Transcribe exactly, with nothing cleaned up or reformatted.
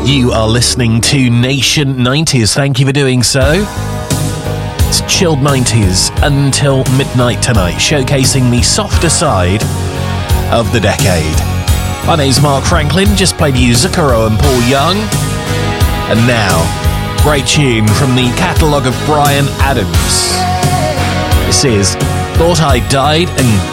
You are listening to Nation nineties. Thank you for doing so. It's chilled nineties until midnight tonight, showcasing the softer side of the decade. My name's Mark Franklin, just played you Zucchero and Paul Young. And now, great tune from the catalogue of Bryan Adams. This is Thought I Died and